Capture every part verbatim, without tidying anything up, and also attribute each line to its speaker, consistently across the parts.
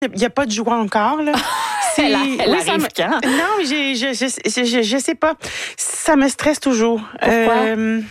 Speaker 1: il n'y a pas de joie encore, là.
Speaker 2: C'est... elle, elle
Speaker 1: oui,
Speaker 2: arrive
Speaker 1: me...
Speaker 2: quand?
Speaker 1: Non, mais j'ai, je, je, je, je sais pas. Ça me stresse toujours.
Speaker 2: Pourquoi?
Speaker 1: Euh...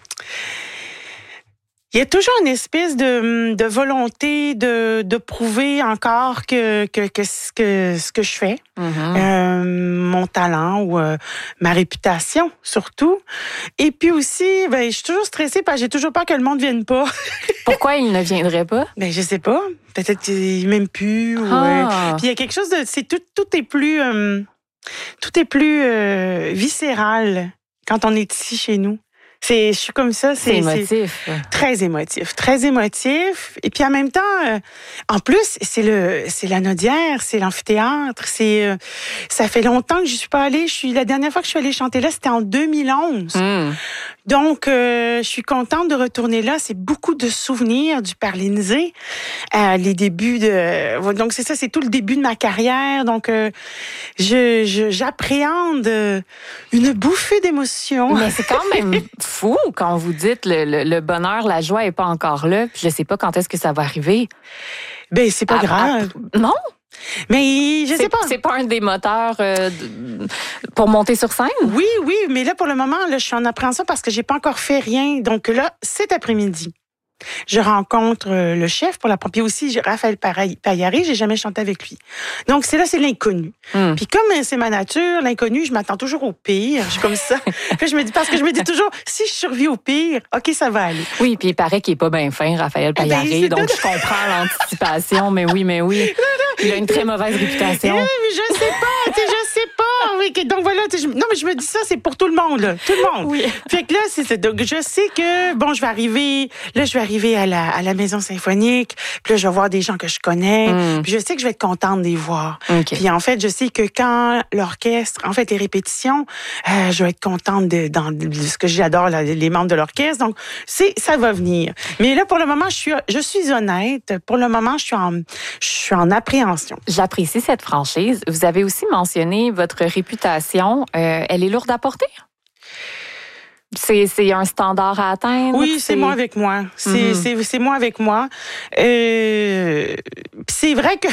Speaker 1: Il y a toujours une espèce de, de volonté de, de prouver encore que, que, que, ce, que ce que je fais,
Speaker 2: Mm-hmm.
Speaker 1: euh, mon talent ou euh, ma réputation surtout. Et puis aussi, ben, je suis toujours stressée parce que j'ai toujours peur que le monde ne vienne pas.
Speaker 2: Pourquoi il ne viendrait pas?
Speaker 1: Ben, je sais pas. Peut-être qu'il m'aime plus. Ou,
Speaker 2: Ah.
Speaker 1: euh, puis il y a quelque chose de... C'est tout, tout est plus... Euh, tout est plus euh, viscéral quand on est ici chez nous. C'est, je suis comme ça. C'est,
Speaker 2: c'est émotif.
Speaker 1: C'est très émotif, très émotif. Et puis en même temps, euh, en plus, c'est le, c'est la Nodière, c'est l'amphithéâtre. C'est, euh, ça fait longtemps que je suis pas allée. Je suis la dernière fois que je suis allée chanter là, c'était en deux mille onze.
Speaker 2: Mm.
Speaker 1: Donc, euh, je suis contente de retourner là. C'est beaucoup de souvenirs du Paralysé. Euh, les débuts de... Donc, c'est ça, c'est tout le début de ma carrière. Donc, euh, je, je, j'appréhende une bouffée d'émotions.
Speaker 2: Mais c'est quand même fou quand vous dites le, le, le bonheur, la joie est pas encore là. Puis je sais pas quand est-ce que ça va arriver.
Speaker 1: Ben, c'est pas
Speaker 2: À,
Speaker 1: grave.
Speaker 2: À, non?
Speaker 1: Mais je
Speaker 2: c'est,
Speaker 1: sais pas.
Speaker 2: C'est pas un des moteurs euh, de, pour monter sur scène?
Speaker 1: Oui, oui, mais là, pour le moment, là, je suis en appréhension parce que j'ai pas encore fait rien. Donc là, cet après-midi, je rencontre euh, le chef pour la première. Puis aussi, Raphaël Paillari, j'ai jamais chanté avec lui. Donc, c'est là, c'est l'inconnu. Mm. Puis comme c'est ma nature, l'inconnu, je m'attends toujours au pire. Je suis comme ça. Puis je me dis, parce que je me dis toujours, si je survis au pire, OK, ça va aller.
Speaker 2: Oui, puis il paraît qu'il est pas bien fin, Raphaël Paillari. Eh ben, donc, tout... je comprends l'anticipation, mais oui, mais oui. Il a une très mauvaise réputation.
Speaker 1: Oui, mais je sais pas, tu sais, je sais pas. Oui, donc voilà, je, non, mais je me dis ça, c'est pour tout le monde, là. Tout le monde.
Speaker 2: Oui.
Speaker 1: Fait que là, c'est donc je sais que, bon, je vais arriver, là, je vais arriver à la, à la maison symphonique, puis là, je vais voir des gens que je connais, mm. puis je sais que je vais être contente de les voir. Okay. Puis en fait, je sais que quand l'orchestre, en fait, les répétitions, euh, je vais être contente de, dans, de ce que j'adore, là, les membres de l'orchestre. Donc, c'est, ça va venir. Mais là, pour le moment, je suis, je suis honnête. Pour le moment, je suis en, je suis en appréhension.
Speaker 2: J'apprécie cette franchise. Vous avez aussi mentionné votre réputation. Euh, elle est lourde à porter? C'est, c'est un standard à atteindre?
Speaker 1: Oui, c'est, c'est moi avec moi. C'est, mm-hmm. c'est, c'est moi avec moi. Euh, c'est vrai que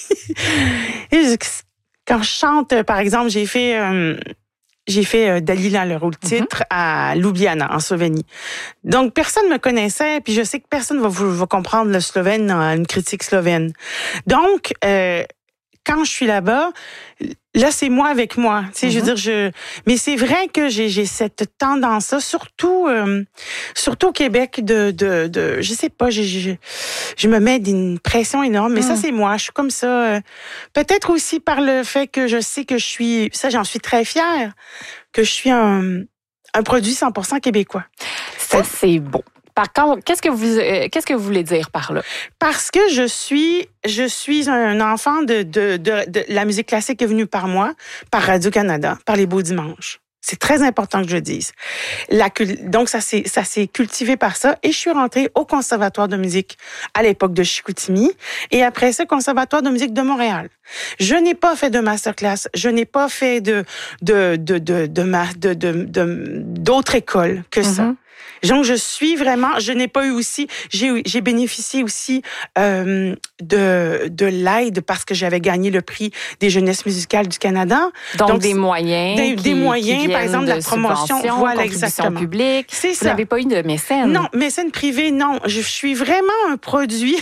Speaker 1: quand je chante, par exemple, j'ai fait... Euh, J'ai fait euh, Dalila, le rôle titre, mm-hmm. à Ljubljana, en Slovénie. Donc, personne me connaissait, puis je sais que personne va, va comprendre le slovène dans une critique slovène. Donc, euh, quand je suis là-bas, là, c'est moi avec moi. Tu sais, mm-hmm. je veux dire, je. Mais c'est vrai que j'ai, j'ai cette tendance-là, surtout, euh, surtout au Québec, de, de, de, je sais pas, j'ai, je, je me mets une pression énorme. Mais mm. ça, c'est moi. Je suis comme ça. Euh, peut-être aussi par le fait que je sais que je suis, ça, j'en suis très fière, que je suis un, un produit cent pour cent québécois.
Speaker 2: Ça, c'est beau. Par contre, qu'est-ce que vous euh, qu'est-ce que vous voulez dire par là?
Speaker 1: Parce que je suis je suis un enfant de de de, de la musique classique qui est venue par moi, par Radio-Canada, par les Beaux Dimanches. C'est très important que je dise. La, donc, ça s'est, ça s'est cultivé par ça. Et je suis rentrée au Conservatoire de musique à l'époque de Chicoutimi. Et après ça, Conservatoire de musique de Montréal. Je n'ai pas fait de masterclass. Je n'ai pas fait de, de, de, de, de, de, de, de d'autres écoles que ça. Mm-hmm. Donc, je suis vraiment, je n'ai pas eu aussi, j'ai, j'ai bénéficié aussi euh, de, de l'aide parce que j'avais gagné le prix des jeunesses musicales du Canada.
Speaker 2: Donc, Donc des moyens.
Speaker 1: Des,
Speaker 2: qui,
Speaker 1: des moyens,
Speaker 2: qui
Speaker 1: par exemple, de la promotion. Voilà, exactement.
Speaker 2: Publique.
Speaker 1: C'est
Speaker 2: Vous
Speaker 1: ça.
Speaker 2: Vous n'avez pas eu de mécène?
Speaker 1: Non, mécène privé, non. Je suis vraiment un produit.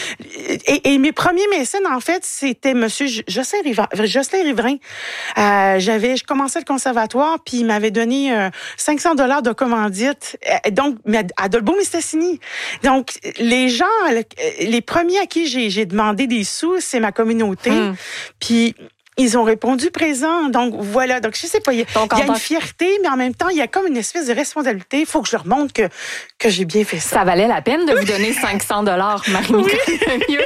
Speaker 1: Et, et mes premiers mécènes, en fait, c'était Monsieur Jocelyn Riverain. Jocelyn Riverain. Euh, j'avais, je commençais le conservatoire, puis il m'avait donné euh, cinq cents dollars de commandite. Donc, à Dolbeau-Mistassini. Donc, les gens, les premiers à qui j'ai, j'ai demandé des sous, c'est ma communauté. Hum. Puis, ils ont répondu présent. Donc, voilà. Donc, je sais pas, il y a, Donc, il y a une fierté, mais en même temps, il y a comme une espèce de responsabilité. Il faut que je leur montre que, que j'ai bien fait ça.
Speaker 2: Ça valait la peine de vous donner cinq cents dollars, Marie-Nicole Lemieux.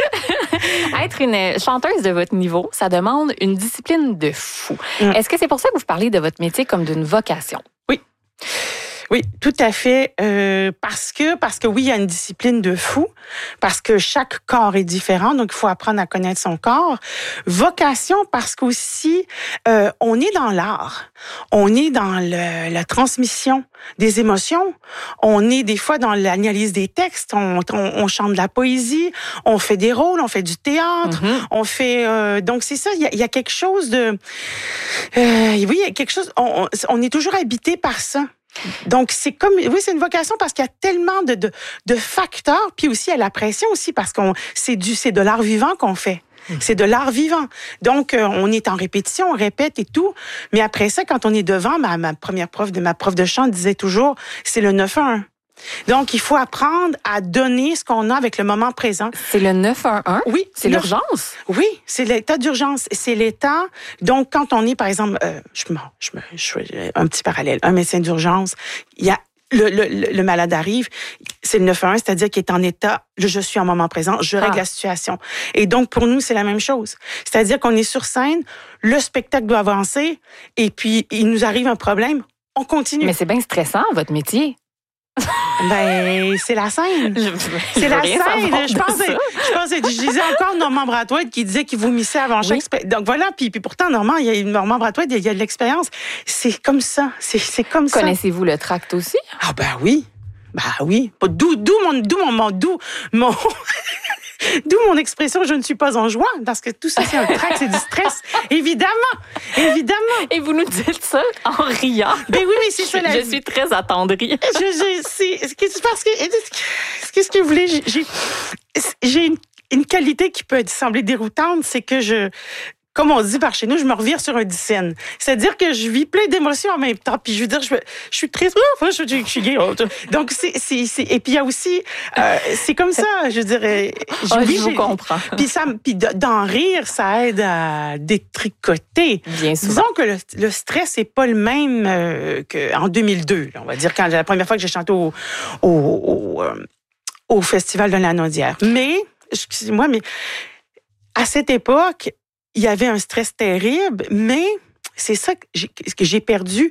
Speaker 2: Être une chanteuse de votre niveau, ça demande une discipline de fou. Hum. Est-ce que c'est pour ça que vous parlez de votre métier comme d'une vocation?
Speaker 1: Oui. Oui, tout à fait. Euh, parce que, parce que oui, il y a une discipline de fou, parce que chaque corps est différent, donc il faut apprendre à connaître son corps. Vocation, parce qu'aussi, euh, on est dans l'art, on est dans le, la transmission des émotions, on est des fois dans l'analyse des textes, on, on, on chante de la poésie, on fait des rôles, on fait du théâtre, mm-hmm. on fait... Euh, donc c'est ça, il y a, il y a quelque chose de... Euh, oui, il y a quelque chose... On, on est toujours habité par ça. Donc, c'est comme, oui, c'est une vocation parce qu'il y a tellement de, de, de facteurs, puis aussi il y a la pression aussi parce qu'on, c'est du, c'est de l'art vivant qu'on fait. C'est de l'art vivant. Donc, euh, on est en répétition, on répète et tout. Mais après ça, quand on est devant, ma, ma première prof de ma prof de chant disait toujours, c'est le neuf un un. Donc, il faut apprendre à donner ce qu'on a avec le moment présent.
Speaker 2: C'est le neuf un un?
Speaker 1: Oui.
Speaker 2: C'est
Speaker 1: le...
Speaker 2: l'urgence?
Speaker 1: Oui, c'est l'état d'urgence. C'est l'état... Donc, quand on est, par exemple, euh, je, me, je, me, je fais un petit parallèle, un médecin d'urgence, il y a le, le, le malade arrive, c'est le neuf un un, c'est-à-dire qu'il est en état, je suis en moment présent, je règle ah. la situation. Et donc, pour nous, c'est la même chose. C'est-à-dire qu'on est sur scène, le spectacle doit avancer, et puis, il nous arrive un problème, on continue.
Speaker 2: Mais c'est bien stressant, votre métier.
Speaker 1: Ben, c'est la scène.
Speaker 2: Je,
Speaker 1: c'est
Speaker 2: je
Speaker 1: la scène.
Speaker 2: Je
Speaker 1: pense, je pense, je disais encore Normand Brathwaite qui disait qu'il vomissait avant chaque
Speaker 2: oui.
Speaker 1: spectacle. Donc voilà, puis, puis pourtant, Normand, il y a Normand Brathwaite, il y a de l'expérience. C'est comme ça. C'est, c'est comme ça.
Speaker 2: Connaissez-vous le tract aussi?
Speaker 1: Ah, ben oui. Ben oui. D'où, d'où mon, d'où mon, d'où mon, d'où mon expression, je ne suis pas en joie, parce que tout ça, c'est un tract, c'est du stress. Évidemment. Évidemment.
Speaker 2: Et vous nous dites ça en riant.
Speaker 1: Ben oui, mais c'est ça la
Speaker 2: Je suis très attendrie.
Speaker 1: Je, je, c'est, c'est parce que, qu'est-ce que vous voulez, j'ai, j'ai une, une qualité qui peut sembler déroutante, c'est que je, comme on dit par chez nous, je me revire sur un dixaine. C'est-à-dire que je vis plein d'émotions en même temps. Puis je veux dire, je, je suis triste, je, je, je, je suis gay. Donc c'est, c'est, c'est, et puis il y a aussi, euh, c'est comme ça. Je dirais,
Speaker 2: je, oh, oui, je vous comprends.
Speaker 1: Puis ça, puis d'en rire, ça aide à détricoter.
Speaker 2: Bien sûr.
Speaker 1: Disons que le, le stress est pas le même euh, qu'en deux mille deux. Là, on va dire quand la première fois que j'ai chanté au au, au, euh, au festival de la Naudière. Mais excusez-moi, mais à cette époque, il y avait un stress terrible, mais c'est ça que j'ai, que j'ai perdu.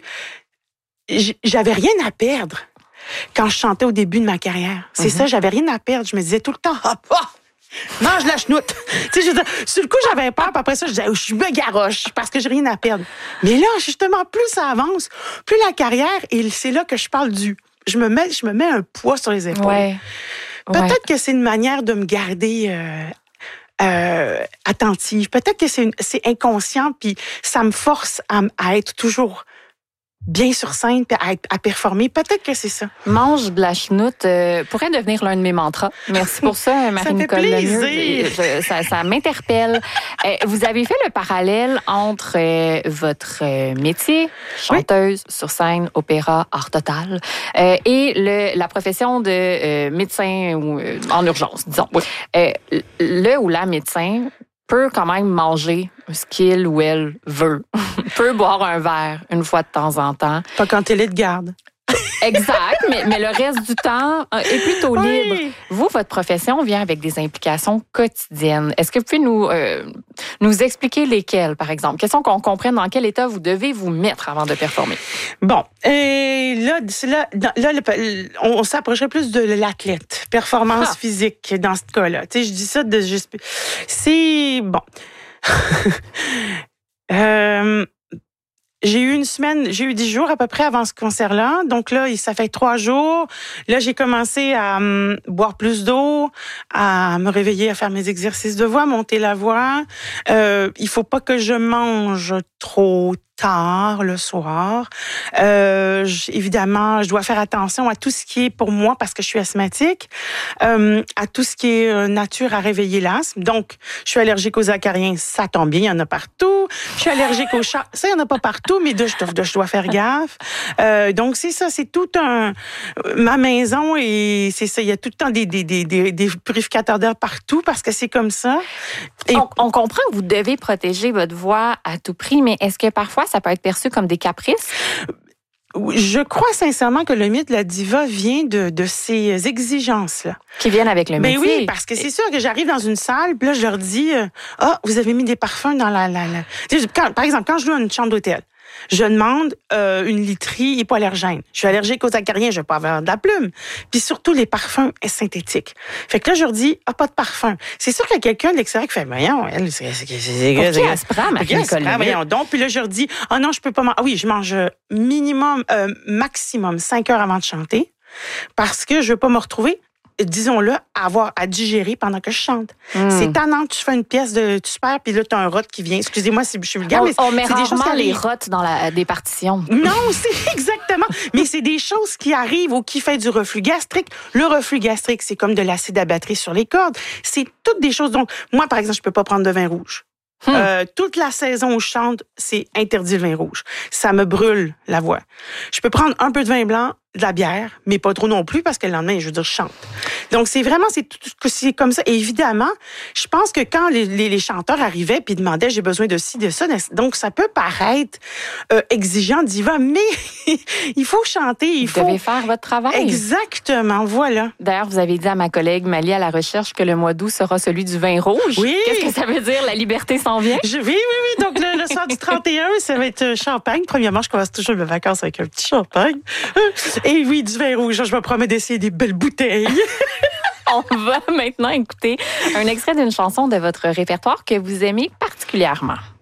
Speaker 1: J'avais rien à perdre quand je chantais au début de ma carrière. C'est mm-hmm. ça, j'avais rien à perdre. Je me disais tout le temps, hop, oh, mange la chenoute. Tu sais, je veux dire, sur le coup, j'avais peur, puis après ça, je disais, je me garoche parce que j'ai rien à perdre. Mais là, justement, plus ça avance, plus la carrière, et c'est là que je parle du... Je me mets, je me mets un poids sur les épaules.
Speaker 2: Ouais.
Speaker 1: Peut-être
Speaker 2: ouais.
Speaker 1: que c'est une manière de me garder... Euh, Euh, attentive. Peut-être que c'est, une, c'est inconscient, puis ça me force à, à être toujours bien sur scène, puis à, être, à performer. Peut-être que c'est ça.
Speaker 2: Mange de la chenoute euh, pourrait devenir l'un de mes mantras. Merci pour ça, Marie-Nicole Lemieux. Ça, ça m'interpelle. Euh, vous avez fait le parallèle entre euh, votre euh, métier, chanteuse oui. sur scène, opéra, art total, euh, et le, la profession de euh, médecin ou, euh, en urgence, disons. Oui. Euh, le ou la médecin peut quand même manger ce qu'il ou elle veut. peut boire un verre une fois de temps en temps.
Speaker 1: Pas quand elle est de garde.
Speaker 2: Exact, mais, mais le reste du temps est plutôt libre.
Speaker 1: Oui.
Speaker 2: Vous, votre profession vient avec des implications quotidiennes. Est-ce que vous pouvez nous, euh, nous expliquer lesquelles, par exemple? Question qu'on comprenne dans quel état vous devez vous mettre avant de performer.
Speaker 1: Bon, et là, là, là, là on, on s'approcherait plus de l'athlète. Performance ah. physique dans ce cas-là. Tu sais, je dis ça de juste... C'est... Bon. euh... J'ai eu une semaine, j'ai eu dix jours à peu près avant ce concert-là. Donc là, ça fait trois jours. Là, j'ai commencé à um, boire plus d'eau, à me réveiller, à faire mes exercices de voix, monter la voix. Euh, il faut pas que je mange trop tard le soir. Euh, j- évidemment, je dois faire attention à tout ce qui est pour moi parce que je suis asthmatique, euh, à tout ce qui est euh, nature à réveiller l'asthme. Donc, je suis allergique aux acariens, ça tombe bien, il y en a partout. Je suis allergique aux chats, ça, il y en a pas partout, mais de, je, dois, je dois faire gaffe. Euh, donc, c'est ça, c'est tout un... Ma maison, et c'est ça, il y a tout le temps des, des, des, des, des purificateurs d'air partout parce que c'est comme ça.
Speaker 2: Et on, on comprend que vous devez protéger votre voix à tout prix, mais est-ce que parfois, ça peut être perçu comme des caprices?
Speaker 1: Je crois sincèrement que le mythe de la diva vient de, de ces exigences-là.
Speaker 2: Qui viennent avec le métier.
Speaker 1: Mais oui, parce que c'est sûr que j'arrive dans une salle, puis là, je leur dis, ah, euh, oh, vous avez mis des parfums dans la... la, la... Quand, par exemple, quand je loue une chambre d'hôtel, je demande euh, une literie hypoallergène. Je suis allergique aux acariens, je vais pas avoir de la plume. Puis surtout, les parfums synthétiques. Fait que là, je leur dis, ah, pas de parfum. C'est sûr qu'il y a quelqu'un de l'extérieur qui fait, voyons, elle, c'est... c'est, c'est, c'est
Speaker 2: Pour qui elle se prend, Marie-Nicole Lemieux?
Speaker 1: Voyons donc. Puis là, je leur dis, ah non, je peux pas manger. Ah oui, je mange minimum, euh, maximum cinq heures avant de chanter parce que je veux pas me retrouver, disons-le, à avoir à digérer pendant que je chante. Mm. C'est tannant que tu fais une pièce de tu perds, puis là, tu as un rot qui vient. Excusez-moi si je suis vulgaire,
Speaker 2: on,
Speaker 1: mais
Speaker 2: on met
Speaker 1: c'est des choses qui
Speaker 2: les rots dans la, des partitions.
Speaker 1: Non, c'est exactement. Mais c'est des choses qui arrivent ou qui fait du reflux gastrique. Le reflux gastrique, c'est comme de l'acide à batterie sur les cordes. C'est toutes des choses. Donc, moi, par exemple, je peux pas prendre de vin rouge. Hmm. Euh, toute la saison où je chante, c'est interdit le vin rouge. Ça me brûle la voix. Je peux prendre un peu de vin blanc, de la bière, mais pas trop non plus parce que le lendemain, je veux dire, je chante. Donc, c'est vraiment, c'est, tout, c'est comme ça. Et évidemment, je pense que quand les, les, les chanteurs arrivaient puis demandaient, j'ai besoin de ci, de ça, donc ça peut paraître euh, exigeant, diva, mais il faut chanter, il faut...
Speaker 2: Vous devez faire votre travail.
Speaker 1: Exactement, voilà.
Speaker 2: D'ailleurs, vous avez dit à ma collègue Mali à la recherche que le mois d'août sera celui du vin rouge.
Speaker 1: Oui.
Speaker 2: Qu'est-ce que ça veut dire? La liberté s'en vient?
Speaker 1: Je, oui, oui, oui. Donc, le, le soir du trente et un, ça va être champagne. Premièrement, je commence toujours mes vacances avec un petit champagne. Et oui, du vin rouge. Je me promets d'essayer des belles bouteilles.
Speaker 2: On va maintenant écouter un extrait d'une chanson de votre répertoire que vous aimez particulièrement.